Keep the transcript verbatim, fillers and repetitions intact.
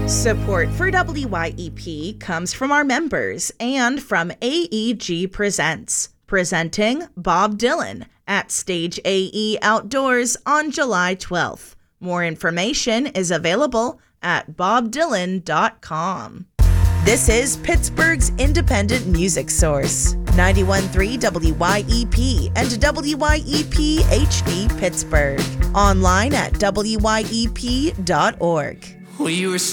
Support for W Y E P comes from our members and from A E G Presents, presenting Bob Dylan at Stage A E Outdoors on July twelfth. More information is available at bob dylan dot com. This is Pittsburgh's independent music source, ninety-one point three W Y E P and W Y E P H D Pittsburgh. Online at W Y E P dot org. We were